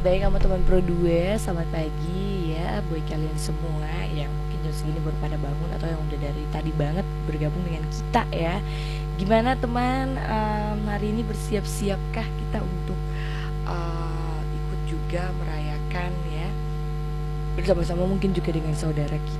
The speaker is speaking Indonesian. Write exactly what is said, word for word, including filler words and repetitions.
baik sama teman Pro dua, selamat pagi ya buat kalian semua yang mungkin jam segini baru pada bangun atau yang udah dari tadi banget bergabung dengan kita ya. Gimana teman, um, hari ini bersiap-siapkah kita untuk uh, ikut juga merayakan ya bersama-sama mungkin juga dengan saudara kita